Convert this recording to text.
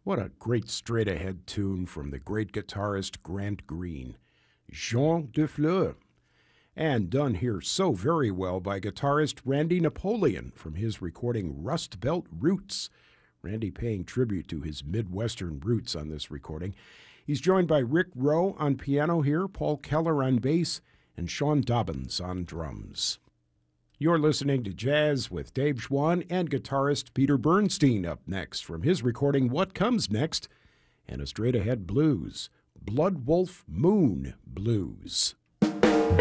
What a great straight-ahead tune from the great guitarist Grant Green, Jean Dufleur, and done here so very well by guitarist Randy Napoleon from his recording Rust Belt Roots. Randy paying tribute to his Midwestern roots on this recording. He's joined by Rick Rowe on piano here, Paul Keller on bass, and Sean Dobbins on drums. You're listening to Jazz with Dave Schwann and guitarist Peter Bernstein up next from his recording What Comes Next and a straight-ahead blues, Blood Wolf Moon Blues.